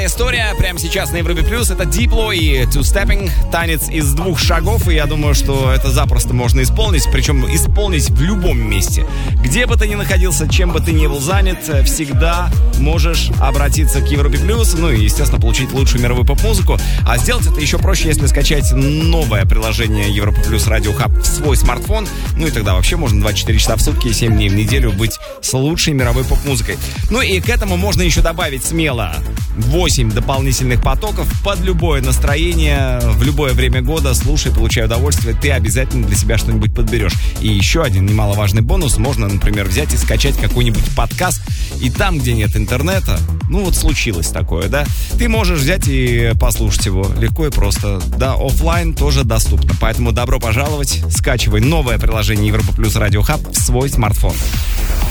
Классная история. Прямо сейчас на Европе Плюс. Это Diplo и Two Stepping. Танец из 2 шагов. И я думаю, что это запросто можно исполнить. Причем исполнить в любом месте. Где бы ты ни находился, чем бы ты ни был занят, всегда можешь обратиться к Европе Плюс. Ну и, естественно, получить лучшую мировую поп-музыку. А сделать это еще проще, если скачать новое приложение Европа Плюс Радио Хаб в свой смартфон. Ну и тогда вообще можно 24 часа в сутки и 7 дней в неделю быть с лучшей мировой поп-музыкой. Ну и к этому можно еще добавить смело 8 дополнительных потоков под любое настроение, в любое время года. Слушай, получай удовольствие, ты обязательно для себя что-нибудь подберешь. И еще один немаловажный бонус. Можно, например, взять и скачать какой-нибудь подкаст, и там, где нет интернета, ну вот случилось такое, да, ты можешь взять и послушать его легко и просто. Да, офлайн тоже доступно. Поэтому добро пожаловать, скачивай новое приложение Европа Плюс Радио Хаб в свой смартфон.